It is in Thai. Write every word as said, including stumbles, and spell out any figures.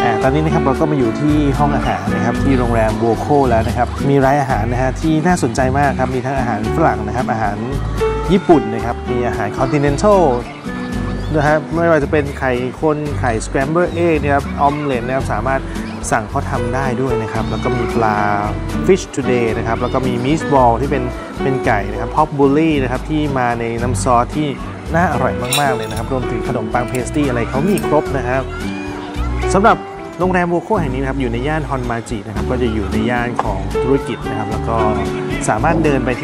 ตอนนี้นะครับเราก็มาอยู่ที่ห้องอาหารนะครับที่โรงแรมโวโคแล้วนะครับมีร้านอาหารนะฮะที่น่าสนใจมากครับมีทั้งอาหารฝรั่งนะครับอาหารญี่ปุ่นนะครับมีอาหารคอนติเนนทัลนะฮะไม่ว่าจะเป็นไข่คนไข่สแครมเบิลเอ็กนะครับออมเล็ตนะครับสามารถสั่งเขาทำได้ด้วยนะครับแล้วก็มีปลา Fish Today นะครับแล้วก็มีมีสบอลที่เป็นเป็นไก่นะครับพอกบูลลี่นะครับที่มาในน้ำซอสที่น่าอร่อยมากๆเลยนะครับรวมถึงขนมปังเพสตรีอะไรเขามีครบนะครับสำหรับโรงแรมโวโคแห่งนี้นะครับอยู่ในย่านฮอนมาจินะครับก็จะอยู่ในย่านของธุรกิจนะครับแล้วก็สามารถเดินไป